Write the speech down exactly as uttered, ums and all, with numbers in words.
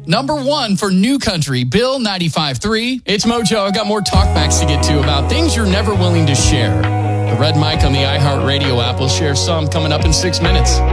number one for New Country, Bill ninety-five point three. It's Mojo. I've got more talkbacks to get to about things you're never willing to share. The Red Mic on the iHeartRadio app will share some coming up in six minutes.